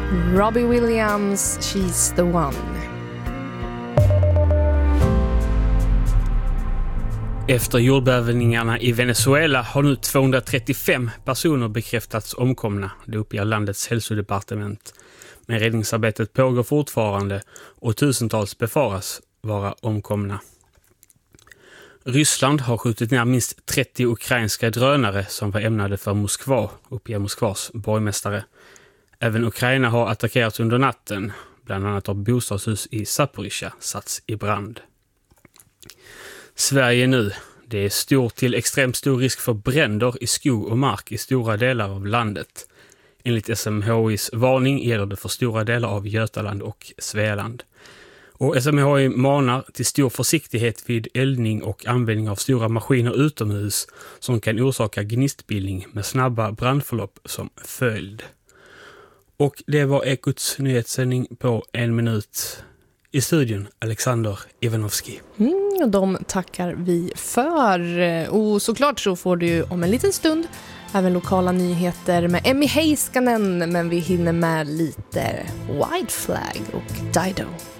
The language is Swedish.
Robbie Williams, She's the One. Efter jordbävningarna i Venezuela har nu 235 personer bekräftats omkomna. Det uppger landets hälsodepartement. Men räddningsarbetet pågår fortfarande och tusentals befaras vara omkomna. Ryssland har skjutit ner minst 30 ukrainska drönare som var ämnade för Moskva, uppger Moskvas borgmästare. Även Ukraina har attackerats under natten. Bland annat har bostadshus i Zaporizjzja satts i brand. Sverige nu. Det är stor till extremt stor risk för bränder i skog och mark i stora delar av landet. Enligt SMHIs varning gäller det för stora delar av Götaland och Svealand. Och SMHI manar till stor försiktighet vid eldning och användning av stora maskiner utomhus som kan orsaka gnistbildning med snabba brandförlopp som följd. Och det var Ekots nyhetssändning på 1 minut. I studion Alexander Ivanovski. De tackar vi för. Och såklart så får du om en liten stund även lokala nyheter med Emmy Heiskanen. Men vi hinner med lite White Flag och Dido.